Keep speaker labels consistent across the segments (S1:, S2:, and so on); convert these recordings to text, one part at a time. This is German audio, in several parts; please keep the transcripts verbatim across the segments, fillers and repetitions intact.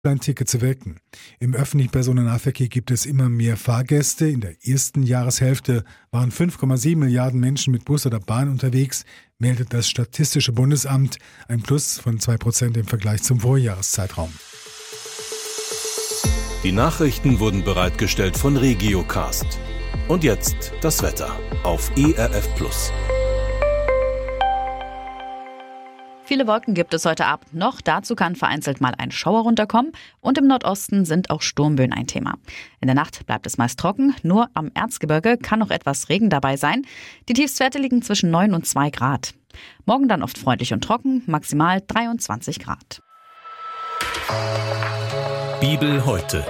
S1: ein Ticket zu wirken. Im öffentlichen Personennahverkehr gibt es immer mehr Fahrgäste. In der ersten Jahreshälfte waren fünf Komma sieben Milliarden Menschen mit Bus oder Bahn unterwegs, meldet das Statistische Bundesamt, ein Plus von zwei Prozent im Vergleich zum Vorjahreszeitraum.
S2: Die Nachrichten wurden bereitgestellt von Regiocast. Und jetzt das Wetter auf E R F Plus.
S3: Viele Wolken gibt es heute Abend noch. Dazu kann vereinzelt mal ein Schauer runterkommen. Und im Nordosten sind auch Sturmböen ein Thema. In der Nacht bleibt es meist trocken. Nur am Erzgebirge kann noch etwas Regen dabei sein. Die Tiefstwerte liegen zwischen neun und zwei Grad. Morgen dann oft freundlich und trocken, maximal dreiundzwanzig Grad.
S2: Bibel heute.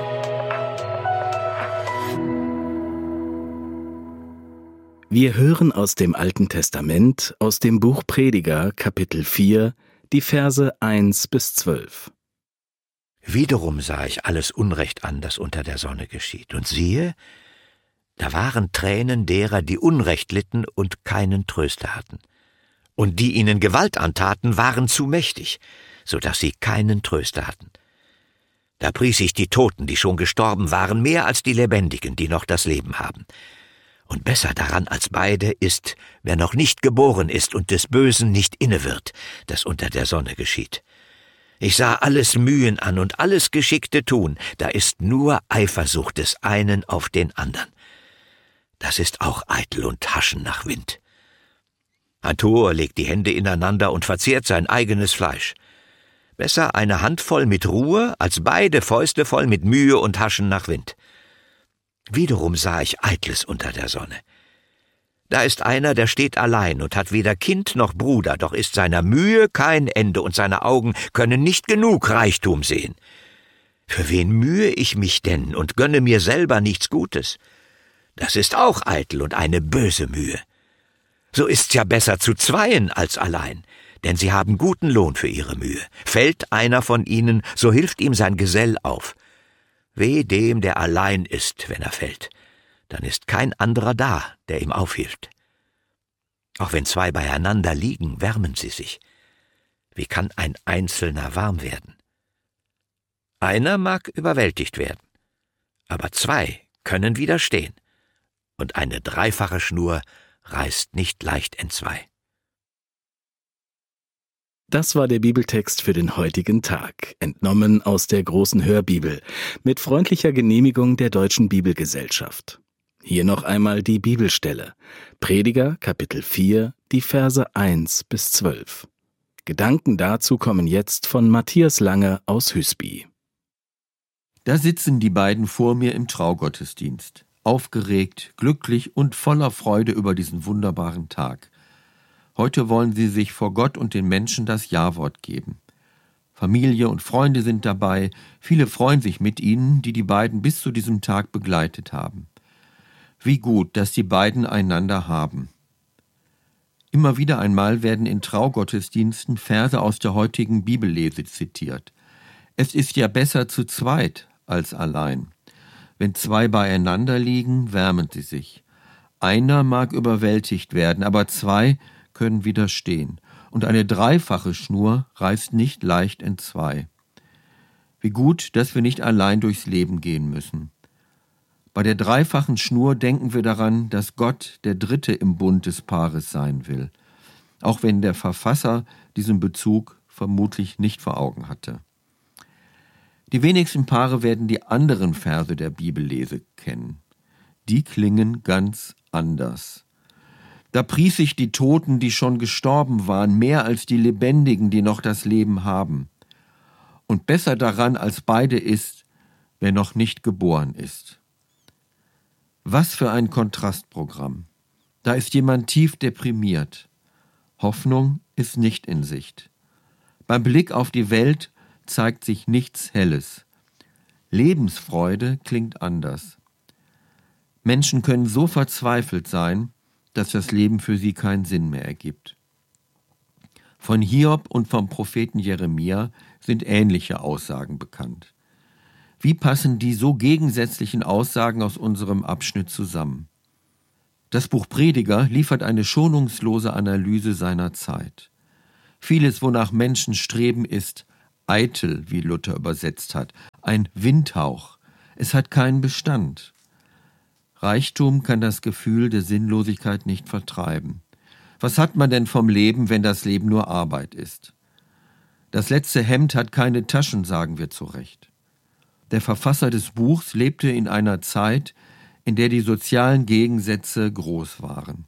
S4: Wir hören aus dem Alten Testament, aus dem Buch Prediger, Kapitel vier, die Verse eins bis zwölf.
S5: Wiederum sah ich alles Unrecht an, das unter der Sonne geschieht. Und siehe, da waren Tränen derer, die Unrecht litten und keinen Tröster hatten. Und die ihnen Gewalt antaten, waren zu mächtig, so dass sie keinen Tröster hatten. Da pries ich die Toten, die schon gestorben waren, mehr als die Lebendigen, die noch das Leben haben. Und besser daran als beide ist, wer noch nicht geboren ist und des Bösen nicht inne wird, das unter der Sonne geschieht. Ich sah alles Mühen an und alles geschickte Tun, da ist nur Eifersucht des einen auf den andern. Das ist auch eitel und Haschen nach Wind. Ein Tor legt die Hände ineinander und verzehrt sein eigenes Fleisch. Besser eine Handvoll mit Ruhe, als beide Fäuste voll mit Mühe und Haschen nach Wind. Wiederum sah ich Eitles unter der Sonne. Da ist einer, der steht allein und hat weder Kind noch Bruder, doch ist seiner Mühe kein Ende und seine Augen können nicht genug Reichtum sehen. Für wen mühe ich mich denn und gönne mir selber nichts Gutes? Das ist auch eitel und eine böse Mühe. So ist's ja besser zu zweien als allein, denn sie haben guten Lohn für ihre Mühe. Fällt einer von ihnen, so hilft ihm sein Gesell auf. Weh dem, der allein ist, wenn er fällt, dann ist kein anderer da, der ihm aufhilft. Auch wenn zwei beieinander liegen, wärmen sie sich. Wie kann ein Einzelner warm werden? Einer mag überwältigt werden, aber zwei können widerstehen, und eine dreifache Schnur reißt nicht leicht entzwei.
S4: Das war der Bibeltext für den heutigen Tag, entnommen aus der Großen Hörbibel, mit freundlicher Genehmigung der Deutschen Bibelgesellschaft. Hier noch einmal die Bibelstelle. Prediger, Kapitel vier, die Verse eins bis zwölf. Gedanken dazu kommen jetzt von Matthias Lange aus Hüsby.
S6: Da sitzen die beiden vor mir im Traugottesdienst, aufgeregt, glücklich und voller Freude über diesen wunderbaren Tag. Heute wollen sie sich vor Gott und den Menschen das Ja-Wort geben. Familie und Freunde sind dabei, viele freuen sich mit ihnen, die die beiden bis zu diesem Tag begleitet haben. Wie gut, dass die beiden einander haben. Immer wieder einmal werden in Traugottesdiensten Verse aus der heutigen Bibellese zitiert. Es ist ja besser zu zweit als allein. Wenn zwei beieinander liegen, wärmen sie sich. Einer mag überwältigt werden, aber zwei können widerstehen, und eine dreifache Schnur reißt nicht leicht entzwei. Wie gut, dass wir nicht allein durchs Leben gehen müssen. Bei der dreifachen Schnur denken wir daran, dass Gott der Dritte im Bund des Paares sein will, auch wenn der Verfasser diesen Bezug vermutlich nicht vor Augen hatte. Die wenigsten Paare werden die anderen Verse der Bibellese kennen. Die klingen ganz anders. Da pries ich die Toten, die schon gestorben waren, mehr als die Lebendigen, die noch das Leben haben. Und besser daran als beide ist, wer noch nicht geboren ist. Was für ein Kontrastprogramm. Da ist jemand tief deprimiert. Hoffnung ist nicht in Sicht. Beim Blick auf die Welt zeigt sich nichts Helles. Lebensfreude klingt anders. Menschen können so verzweifelt sein, dass das Leben für sie keinen Sinn mehr ergibt. Von Hiob und vom Propheten Jeremia sind ähnliche Aussagen bekannt. Wie passen die so gegensätzlichen Aussagen aus unserem Abschnitt zusammen? Das Buch Prediger liefert eine schonungslose Analyse seiner Zeit. Vieles, wonach Menschen streben, ist eitel, wie Luther übersetzt hat, ein Windhauch. Es hat keinen Bestand. Reichtum kann das Gefühl der Sinnlosigkeit nicht vertreiben. Was hat man denn vom Leben, wenn das Leben nur Arbeit ist? Das letzte Hemd hat keine Taschen, sagen wir zu Recht. Der Verfasser des Buchs lebte in einer Zeit, in der die sozialen Gegensätze groß waren.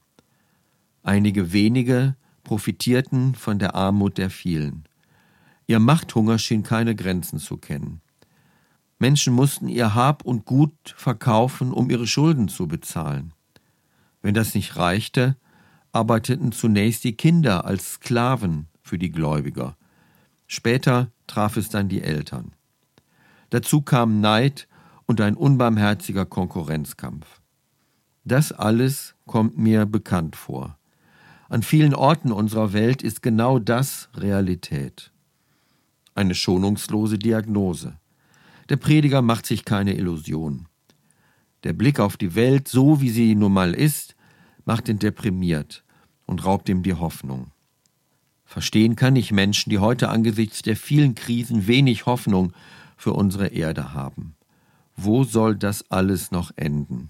S6: Einige wenige profitierten von der Armut der vielen. Ihr Machthunger schien keine Grenzen zu kennen. Menschen mussten ihr Hab und Gut verkaufen, um ihre Schulden zu bezahlen. Wenn das nicht reichte, arbeiteten zunächst die Kinder als Sklaven für die Gläubiger. Später traf es dann die Eltern. Dazu kam Neid und ein unbarmherziger Konkurrenzkampf. Das alles kommt mir bekannt vor. An vielen Orten unserer Welt ist genau das Realität. Eine schonungslose Diagnose. Der Prediger macht sich keine Illusionen. Der Blick auf die Welt, so wie sie nun mal ist, macht ihn deprimiert und raubt ihm die Hoffnung. Verstehen kann ich Menschen, die heute angesichts der vielen Krisen wenig Hoffnung für unsere Erde haben. Wo soll das alles noch enden?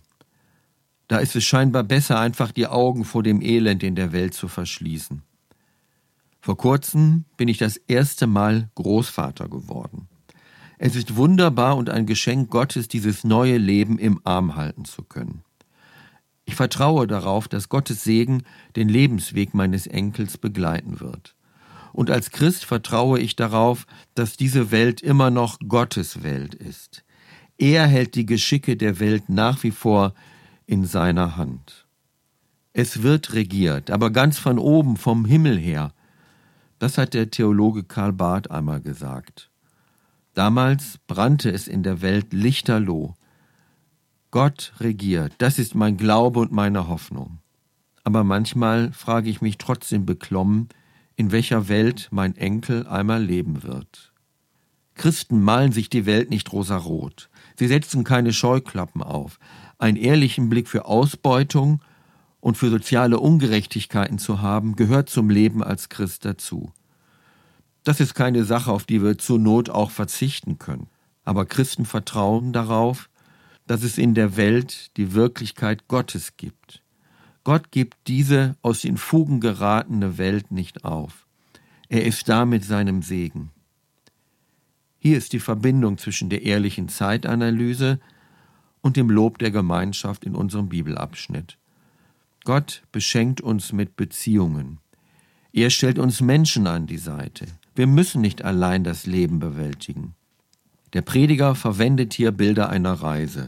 S6: Da ist es scheinbar besser, einfach die Augen vor dem Elend in der Welt zu verschließen. Vor kurzem bin ich das erste Mal Großvater geworden. Es ist wunderbar und ein Geschenk Gottes, dieses neue Leben im Arm halten zu können. Ich vertraue darauf, dass Gottes Segen den Lebensweg meines Enkels begleiten wird. Und als Christ vertraue ich darauf, dass diese Welt immer noch Gottes Welt ist. Er hält die Geschicke der Welt nach wie vor in seiner Hand. Es wird regiert, aber ganz von oben, vom Himmel her. Das hat der Theologe Karl Barth einmal gesagt. Damals brannte es in der Welt lichterloh. Gott regiert, das ist mein Glaube und meine Hoffnung. Aber manchmal frage ich mich trotzdem beklommen, in welcher Welt mein Enkel einmal leben wird. Christen malen sich die Welt nicht rosarot. Sie setzen keine Scheuklappen auf. Einen ehrlichen Blick für Ausbeutung und für soziale Ungerechtigkeiten zu haben, gehört zum Leben als Christ dazu. Das ist keine Sache, auf die wir zur Not auch verzichten können. Aber Christen vertrauen darauf, dass es in der Welt die Wirklichkeit Gottes gibt. Gott gibt diese aus den Fugen geratene Welt nicht auf. Er ist da mit seinem Segen. Hier ist die Verbindung zwischen der ehrlichen Zeitanalyse und dem Lob der Gemeinschaft in unserem Bibelabschnitt. Gott beschenkt uns mit Beziehungen. Er stellt uns Menschen an die Seite. Wir müssen nicht allein das Leben bewältigen. Der Prediger verwendet hier Bilder einer Reise.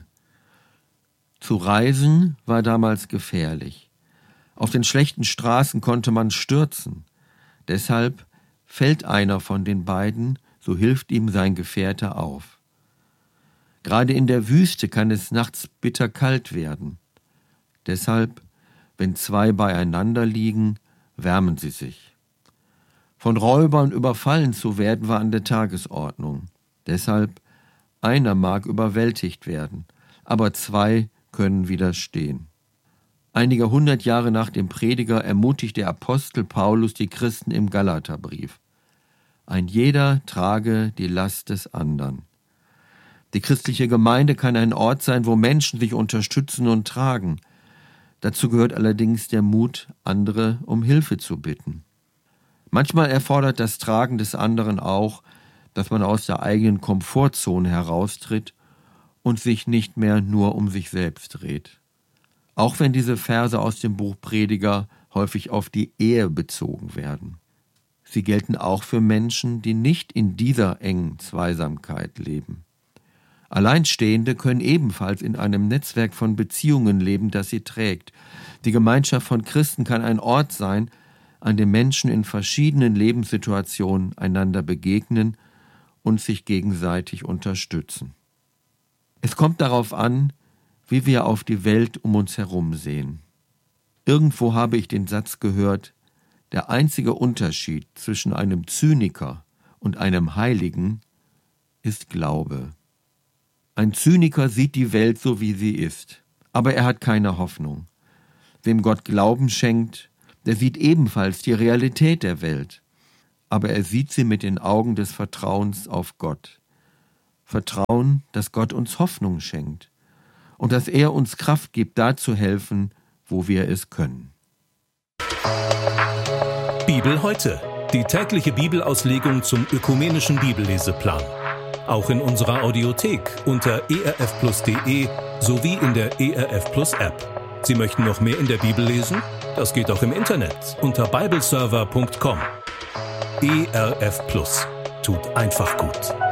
S6: Zu reisen war damals gefährlich. Auf den schlechten Straßen konnte man stürzen. Deshalb fällt einer von den beiden, so hilft ihm sein Gefährte auf. Gerade in der Wüste kann es nachts bitterkalt werden. Deshalb, wenn zwei beieinander liegen, wärmen sie sich. Von Räubern überfallen zu werden, war an der Tagesordnung. Deshalb, einer mag überwältigt werden, aber zwei können widerstehen. Einige hundert Jahre nach dem Prediger ermutigt der Apostel Paulus die Christen im Galaterbrief. Ein jeder trage die Last des anderen. Die christliche Gemeinde kann ein Ort sein, wo Menschen sich unterstützen und tragen. Dazu gehört allerdings der Mut, andere um Hilfe zu bitten. Manchmal erfordert das Tragen des anderen auch, dass man aus der eigenen Komfortzone heraustritt und sich nicht mehr nur um sich selbst dreht. Auch wenn diese Verse aus dem Buch Prediger häufig auf die Ehe bezogen werden. Sie gelten auch für Menschen, die nicht in dieser engen Zweisamkeit leben. Alleinstehende können ebenfalls in einem Netzwerk von Beziehungen leben, das sie trägt. Die Gemeinschaft von Christen kann ein Ort sein, an dem Menschen in verschiedenen Lebenssituationen einander begegnen und sich gegenseitig unterstützen. Es kommt darauf an, wie wir auf die Welt um uns herum sehen. Irgendwo habe ich den Satz gehört, der einzige Unterschied zwischen einem Zyniker und einem Heiligen ist Glaube. Ein Zyniker sieht die Welt so, wie sie ist, aber er hat keine Hoffnung. Wem Gott Glauben schenkt, der sieht ebenfalls die Realität der Welt. aber er sieht sie mit den Augen des Vertrauens auf Gott. Vertrauen, dass Gott uns Hoffnung schenkt und dass er uns Kraft gibt, da zu helfen, wo wir es können.
S2: Bibel heute. Die tägliche Bibelauslegung zum ökumenischen Bibelleseplan. Auch in unserer Audiothek unter e r f plus punkt d e sowie in der E R F Plus App. Sie möchten noch mehr in der Bibel lesen? Das geht auch im Internet unter bibleserver punkt com. E R F Plus tut einfach gut.